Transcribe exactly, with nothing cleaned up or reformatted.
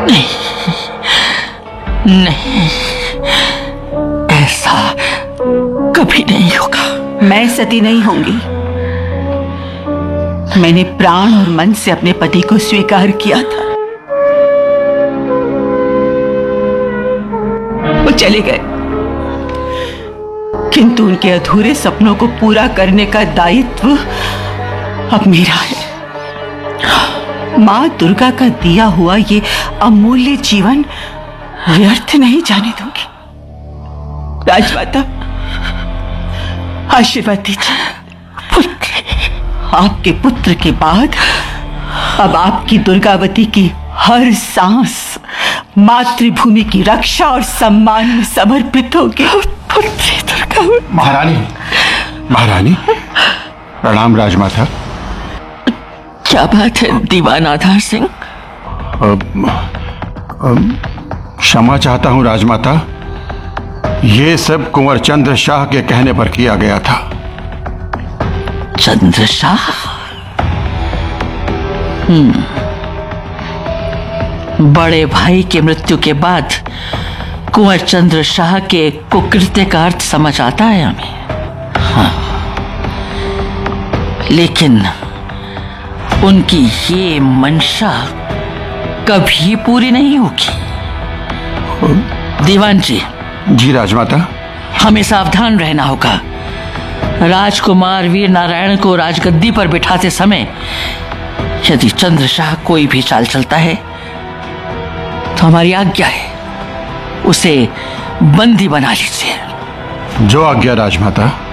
नहीं नहीं, ऐसा कभी नहीं होगा। मैं सती नहीं होंगी। मैंने प्राण और मन से अपने पति को स्वीकार किया था। वो चले गए, किंतु उनके अधूरे सपनों को पूरा करने का दायित्व अब मेरा है। मां दुर्गा का दिया हुआ ये अमूल्य जीवन व्यर्थ नहीं जाने दूंगी। राजमाता, आशीर्वाद दीजिए। पुत्र, आपके पुत्र के बाद अब आपकी दुर्गावती की हर सांस मातृभूमि की रक्षा और सम्मान में समर्पित होगी। पुत्री दुर्गा। महारानी, महारानी प्रणाम। राजमाता। क्या बात है दीवान आधार सिंह? क्षमा चाहता हूं राजमाता, ये सब कुंवर चंद्र शाह के कहने पर किया गया था। चंद्र शाह? हम्म बड़े भाई के मृत्यु के बाद कुंवर चंद्र शाह के कुकृत्य का अर्थ समझ आता है हमें। हाँ, लेकिन उनकी ये मंशा कभी पूरी नहीं होगी। दीवान जी। जी राजमाता। हमें सावधान रहना होगा। राजकुमार वीर नारायण को राजगद्दी पर बिठाते समय यदि चंद्र शाह कोई भी चाल चलता है तो हमारी आज्ञा है उसे बंदी बना लीजिए। जो आज्ञा राजमाता।